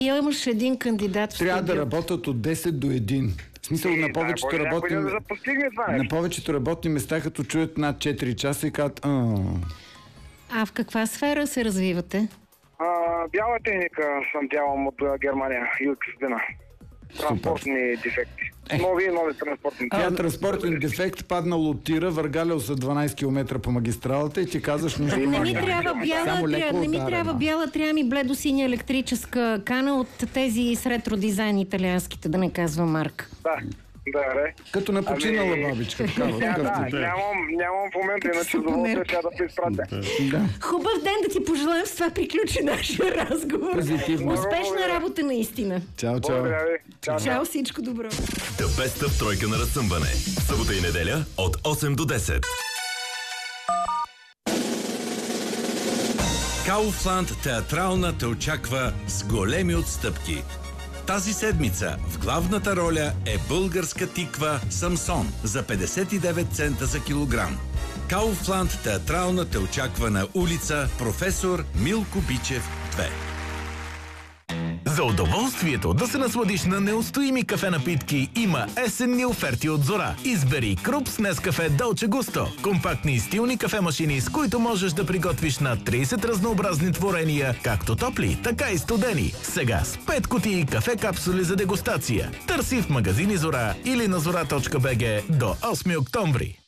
И имаш един кандидат в Трябва да студиото. работят от 10 до 1. В смисъл на повечето работни... Да постигне това На нещо. повечето работни места, като чуят над 4 часа и казват А в каква сфера се развивате? Бяла техника съм дявам от Германия и от чужбина. Транспортни дефекти. Нови транспортни дефекти. Транспортен дефект, паднал от тира, въргалял са 12 км по магистралата и ти казваш нищо. Не ми Само трябва бяла, трябва ми бледосиня електрическа кана от тези с ретро дизайн италианските, да не казвам марка. Да, Като на починала бабичка. Нямам в момента, иначе удоволствие сега да се изпратя. Хубав ден да ти пожелаем, с това приключи нашия разговор. Позитивно. Успешна работа наистина. Чао, чао. Благодаря ви. Чао, всичко добро. The Best of тройка на разсъмване. Събота и неделя от 8 до 10. Кауфланд театрална те очаква с големи отстъпки. Тази седмица в главната роля е българска тиква Самсон за 59 цента за килограм. Кауфланд театрална те очаква на улица Професор Милко Бичев 2. За удоволствието да се насладиш на неустоими кафе напитки има есенни оферти от Зора. Избери Крупс Нескафе Долче Густо. Компактни и стилни кафемашини, с които можеш да приготвиш на 30 разнообразни творения, както топли, така и студени. Сега с 5 кутии кафе капсули за дегустация. Търси в магазини Зора или на zora.bg до 8 октомври.